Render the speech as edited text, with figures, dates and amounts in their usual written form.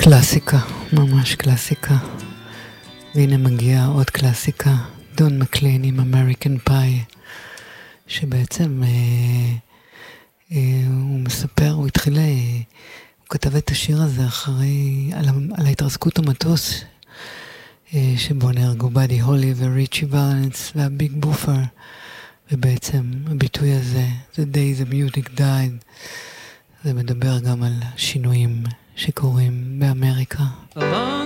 קלאסיקה, ממש קלאסיקה. והנה מגיעה עוד קלאסיקה, דון מקליין עם אמריקן פאי, שבעצם הוא מספר, הוא התחיל, הוא כתב את השיר הזה אחרי, על ההתרסקות המטוס, שבו נהרגו באדי הולי וריצ'י ולנס והביג בופר, ובעצם הביטוי הזה, The Day the Music Died, זה מדבר גם על שינויים שקורים באמריקה.